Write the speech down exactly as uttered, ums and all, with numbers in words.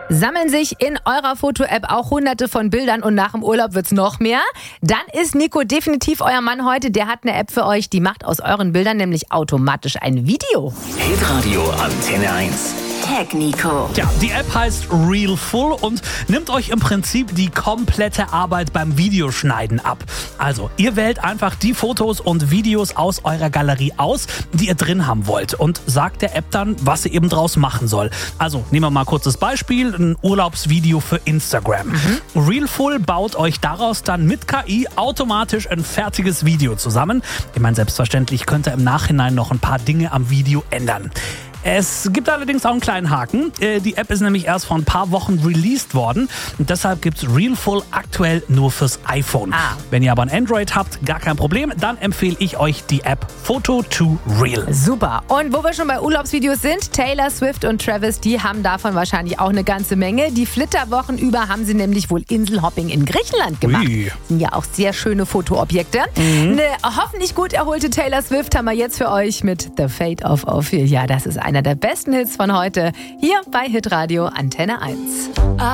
Sammeln sich in eurer Foto-App auch hunderte von Bildern und nach dem Urlaub wird's noch mehr? Dann ist Nico definitiv euer Mann heute. Der hat eine App für euch, die macht aus euren Bildern nämlich automatisch ein Video. Hitradio Antenne eins. Tag Nico. Tja, die App heißt Reelful und nimmt euch im Prinzip die komplette Arbeit beim Videoschneiden ab. Also, ihr wählt einfach die Fotos und Videos aus eurer Galerie aus, die ihr drin haben wollt und sagt der App dann, was sie eben draus machen soll. Also, nehmen wir mal kurz das Beispiel, ein Urlaubsvideo für Instagram. Mhm. Reelful baut euch daraus dann mit K I automatisch ein fertiges Video zusammen. Ich meine, selbstverständlich könnt ihr im Nachhinein noch ein paar Dinge am Video ändern. Es gibt allerdings auch einen kleinen Haken. Die App ist nämlich erst vor ein paar Wochen released worden und deshalb gibt es Reelful aktuell nur fürs iPhone. Ah. Wenn ihr aber ein Android habt, gar kein Problem, dann empfehle ich euch die App Photo to Reel. Super. Und wo wir schon bei Urlaubsvideos sind, Taylor Swift und Travis, die haben davon wahrscheinlich auch eine ganze Menge. Die Flitterwochen über haben sie nämlich wohl Inselhopping in Griechenland gemacht. Ui. Sind ja auch sehr schöne Fotoobjekte. Mhm. Eine hoffentlich gut erholte Taylor Swift haben wir jetzt für euch mit The Fate of Ophelia. Ja, das ist einer der besten Hits von heute hier bei Hitradio Antenne eins.